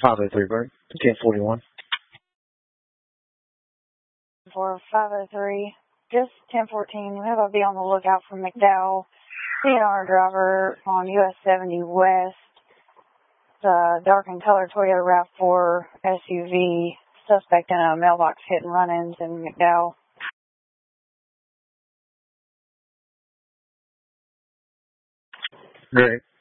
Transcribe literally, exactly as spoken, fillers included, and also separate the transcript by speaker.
Speaker 1: five oh three, Bert. ten forty-one.
Speaker 2: For five oh three, just ten fourteen, we have to be on the lookout for McDowell, C N R driver on U S seventy West, the dark and color Toyota RAV four S U V, suspect in a mailbox hit and run-ins in McDowell.
Speaker 1: Great.